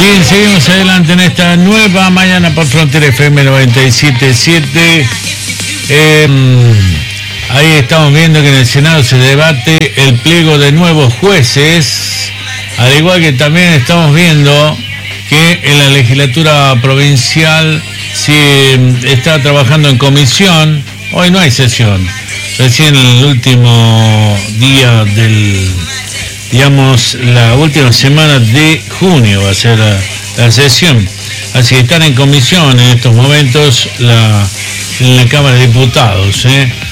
Bien, seguimos adelante en esta nueva mañana por Frontera FM 97.7. Ahí estamos viendo que en el Senado se debate el pliego de nuevos jueces, al igual que también estamos viendo que en la legislatura provincial se está trabajando en comisión. Hoy no hay sesión, recién el último día del, digamos, la última semana de junio va a ser la sesión. Así que están en comisión en estos momentos en la Cámara de Diputados.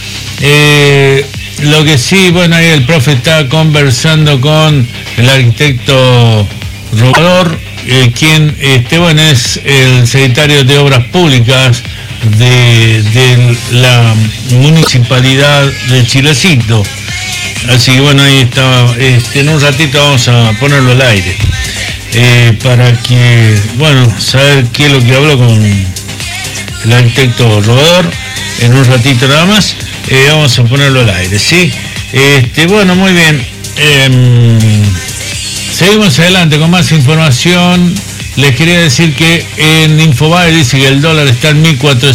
Lo que sí, bueno, ahí el profe está conversando con el arquitecto Robador, quien bueno, es el secretario de Obras Públicas de la Municipalidad de Chilecito. Así que bueno, ahí está, en un ratito vamos a ponerlo al aire, para que, bueno, saber qué es lo que habló con el arquitecto Robador, en un ratito nada más, vamos a ponerlo al aire, ¿sí? Bueno, muy bien, seguimos adelante con más información. Les quería decir que en Infobae dice que el dólar está en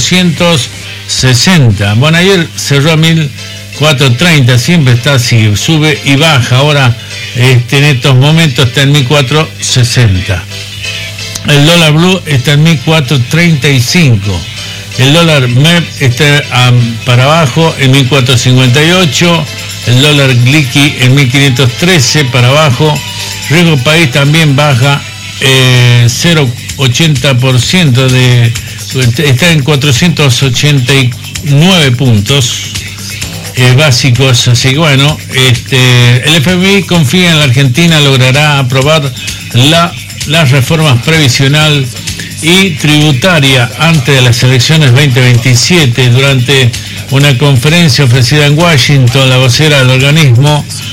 1460. Bueno, ayer cerró a 1430, siempre está así, sube y baja. Ahora, en estos momentos está en 1460. El dólar blue está en 1435. El dólar MEP está para abajo en 1458. El dólar Gliqui en 1513 para abajo. Riesgo país también baja 0,80%, está en 489 puntos básicos. Así que bueno, el FMI confía en la Argentina logrará aprobar las reformas previsional y tributaria antes de las elecciones 2027. Durante una conferencia ofrecida en Washington, la vocera del organismo